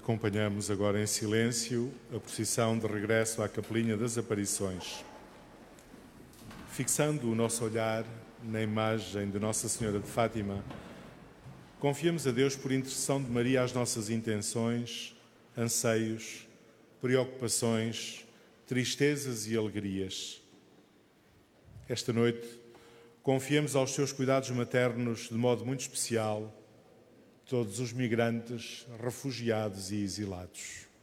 Acompanhamos agora em silêncio a procissão de regresso à Capelinha das Aparições. Fixando o nosso olhar na imagem de Nossa Senhora de Fátima, confiamos a Deus por intercessão de Maria as nossas intenções, anseios, preocupações, tristezas e alegrias. Esta noite, confiamos aos seus cuidados maternos de modo muito especial todos os migrantes, refugiados e exilados.